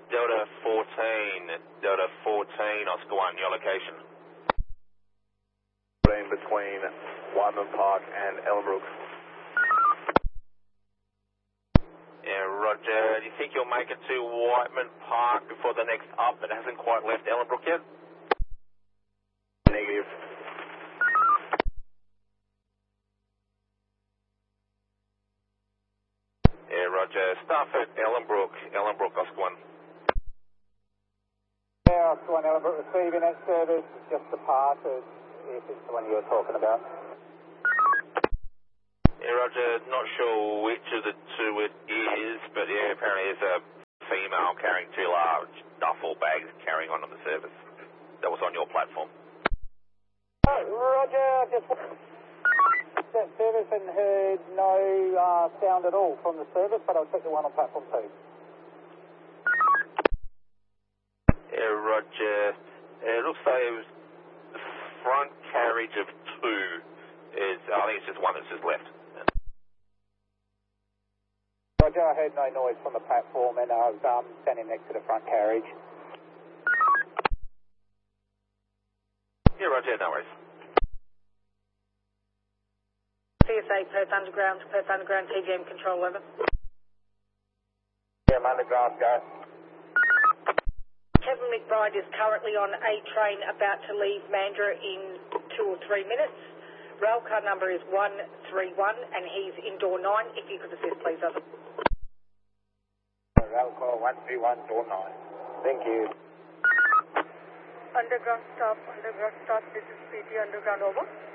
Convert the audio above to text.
Delta 14, Oscar 1, your location. Between Whiteman Park and Ellenbrook. Yeah, roger. Do you think you'll make it to Whiteman Park before the next up that hasn't quite left Ellenbrook yet? Negative. Yeah, roger. Staff at Ellenbrook, Oscar 1. Yeah, Oscar 1, Ellenbrook receiving that service, just departed, if it's the one you were talking about. Yeah, roger. Not sure which of the two it is, but yeah, apparently it's a female carrying 2 large duffel bags carrying on the service. That was on your platform. Roger, just that service and heard no sound at all from the service, but I'll check the one on platform 2. Yeah, roger. It looks like it was the front carriage of 2 is, I think it's just one that's just left. Roger, I heard no noise from the platform and I was standing next to the front carriage. Yeah, roger, no worries. CSA Perth Underground, TGM Control 11. Yeah, I'm underground, go. Kevin McBride is currently on a train about to leave Mandurah in 2 or 3 minutes. Railcar number is 131 and he's in door 9. If you could assist, please, over. Railcar 131, door 9. Thank you. Underground stop, this is PT Underground, over.